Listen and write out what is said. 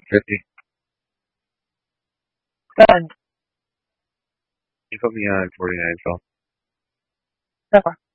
50. Good. You put me on 49, Phil. So far.